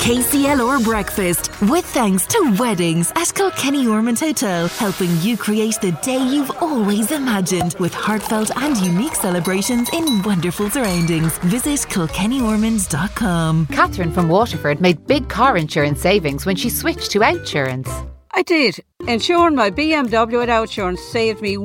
KCLR Breakfast, with thanks to Weddings at Kilkenny Ormond Hotel, helping you create the day you've always imagined with heartfelt and unique celebrations in wonderful surroundings. Visit kilkennyormond.com. Catherine from Waterford made big car insurance savings when she switched to Outsurance. I did. Insuring my BMW at Outsurance saved me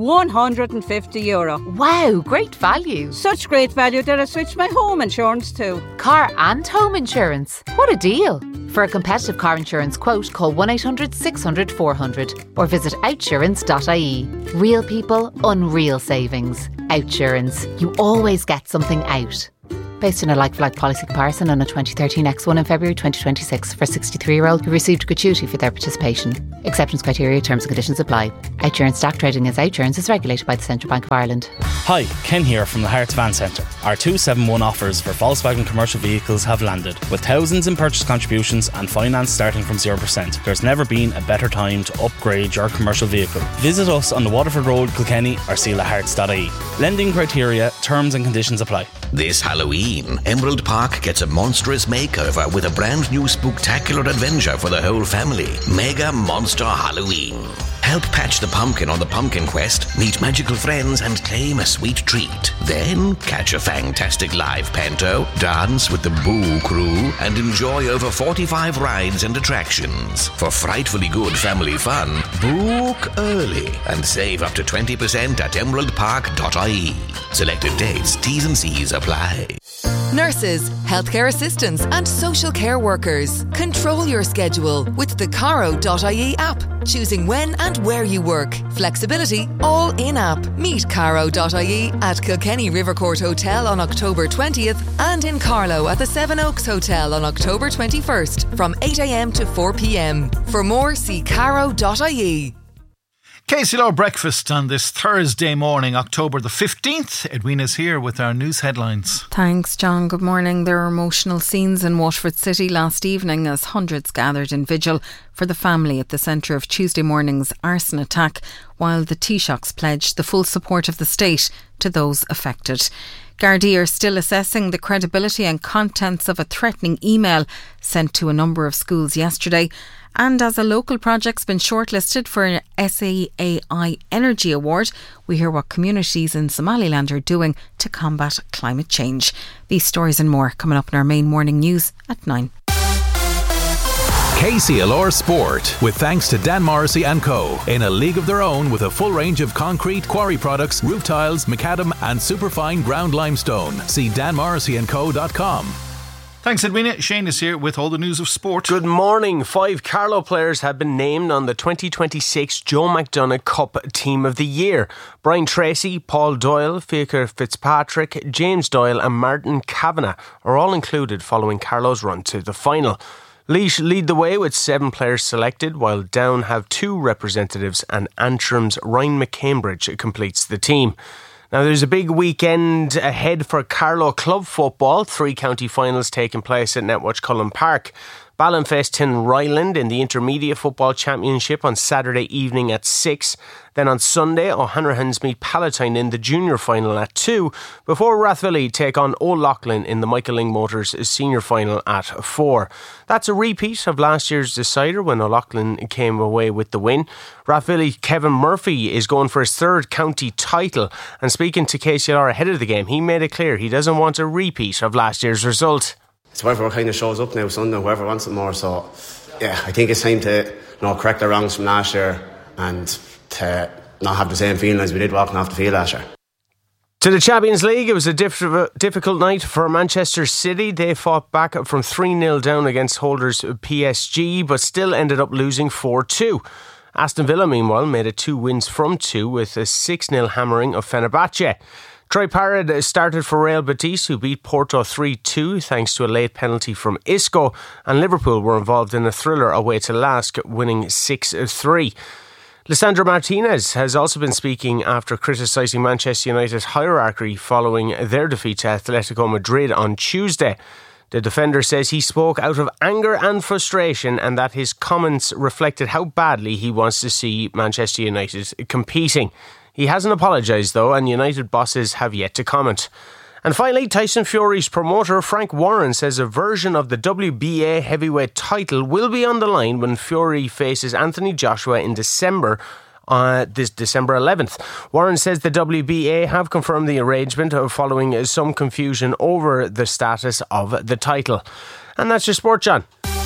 €150. Wow, great value. Such great value that I switched my home insurance too. Car and home insurance. What a deal. For a competitive car insurance quote, call 1800 600 400 or visit outsurance.ie. Real people, unreal savings. Outsurance. You always get something out. Based on a like-for-like policy comparison on a 2013 X1 in February 2026 for a 63-year-old who received gratuity for their participation. Acceptance criteria, terms and conditions apply. Outsurance stock trading as Outsurance is regulated by the Central Bank of Ireland. Hi, Ken here from the Hearts Van Centre. Our 271 offers for Volkswagen commercial vehicles have landed. With thousands in purchase contributions and finance starting from 0%, there's never been a better time to upgrade your commercial vehicle. Visit us on the Waterford Road, Kilkenny or sealahearts.ie. Lending criteria, terms and conditions apply. This Halloween, Emerald Park gets a monstrous makeover with a brand new spooktacular adventure for the whole family. Mega Monster Halloween. Help patch the pumpkin on the pumpkin quest, meet magical friends and claim a sweet treat. Then catch a fantastic live panto, dance with the Boo Crew and enjoy over 45 rides and attractions. For frightfully good family fun, book early and save up to 20% at emeraldpark.ie. Selected dates, T's and C's apply. Nurses, healthcare assistants and social care workers. Control your schedule with the Caro.ie app. Choosing when and where you work. Flexibility all in-app. Meet Caro.ie at Kilkenny Rivercourt Hotel on October 20th and in Carlow at the Seven Oaks Hotel on October 21st from 8am to 4pm. For more, see Caro.ie. KCLR Breakfast on this Thursday morning, October the 15th. Edwina's here with our news headlines. Thanks, John. Good morning. There were emotional scenes in Waterford City last evening as hundreds gathered in vigil for the family at the centre of Tuesday morning's arson attack, while the Taoiseachs pledged the full support of the state to those affected. Gardaí are still assessing the credibility and contents of a threatening email sent to a number of schools yesterday. And as a local project's been shortlisted for an SAAI Energy Award, we hear what communities in Somaliland are doing to combat climate change. These stories and more coming up in our main morning news at 9. KCLR Sport, with thanks to Dan Morrissey & Co. In a league of their own with a full range of concrete, quarry products, roof tiles, macadam and superfine ground limestone. See danmorrisseyandco.com. Thanks, Edwina. Shane is here with all the news of sport. Good morning. 5 Carlow players have been named on the 2026 Joe McDonagh Cup Team of the Year. Brian Tracy, Paul Doyle, Fiachra Fitzpatrick, James Doyle and Martin Kavanagh are all included following Carlow's run to the final. Laois lead the way with 7 players selected, while Down have 2 representatives and Antrim's Ryan McCambridge completes the team. Now, there's a big weekend ahead for Carlow club football. 3 county finals taking place at Netwatch Cullen Park. Ballinfest in Ryland in the Intermediate Football Championship on Saturday evening at 6. Then on Sunday, O'Hanrahan's meet Palatine in the junior final at 2, before Rathvilly take on O'Loughlin in the Michael Lyng Motors senior final at 4. That's a repeat of last year's decider when O'Loughlin came away with the win. Rathvilly Kevin Murphy is going for his 3rd county title, and speaking to KCLR ahead of the game, he made it clear he doesn't want a repeat of last year's result. It's whoever kind of shows up now Sunday, whoever wants it more. So, yeah, I think it's time to correct the wrongs from last year and to not have the same feeling as we did walking off the field last year. To the Champions League, it was a difficult night for Manchester City. They fought back from 3-0 down against holders PSG, but still ended up losing 4-2. Aston Villa, meanwhile, made it 2 wins from 2 with a 6-0 hammering of Fenerbahce. Troy Parrott started for Real Betis, who beat Porto 3-2 thanks to a late penalty from Isco, and Liverpool were involved in a thriller away to Lask, winning 6-3. Lisandro Martinez has also been speaking after criticising Manchester United's hierarchy following their defeat to Atletico Madrid on Tuesday. The defender says he spoke out of anger and frustration and that his comments reflected how badly he wants to see Manchester United competing. He hasn't apologised though, and United bosses have yet to comment. And finally, Tyson Fury's promoter Frank Warren says a version of the WBA heavyweight title will be on the line when Fury faces Anthony Joshua in December. This December 11th. Warren says the WBA have confirmed the arrangement following some confusion over the status of the title. And that's your sport, John.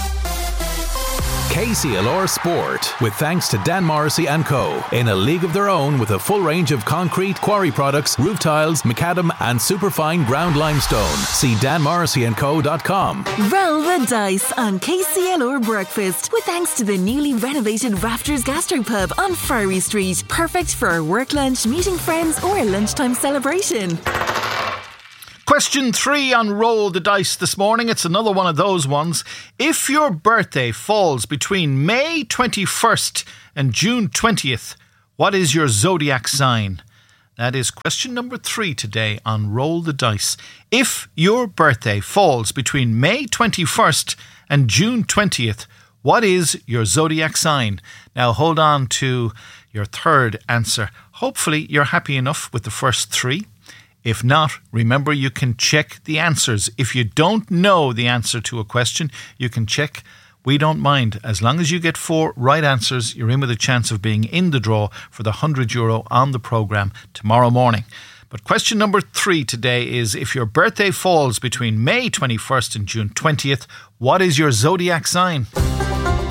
KCLR Sport, with thanks to Dan Morrissey & Co. In a league of their own with a full range of concrete, quarry products, roof tiles, macadam and superfine ground limestone. See danmorrisseyandco.com. Roll the dice on KCLR Breakfast with thanks to the newly renovated Rafters Gastropub on Friary Street. Perfect for a work lunch, meeting friends or a lunchtime celebration. Question 3 on Roll the Dice this morning. It's another one of those ones. If your birthday falls between May 21st and June 20th, what is your zodiac sign? That is question number 3 today on Roll the Dice. If your birthday falls between May 21st and June 20th, what is your zodiac sign? Now hold on to your third answer. Hopefully you're happy enough with the first 3. If not, remember you can check the answers. If you don't know the answer to a question, you can check. We don't mind. As long as you get 4 right answers, you're in with a chance of being in the draw for the €100 on the programme tomorrow morning. But question number 3 today is, if your birthday falls between May 21st and June 20th, what is your zodiac sign?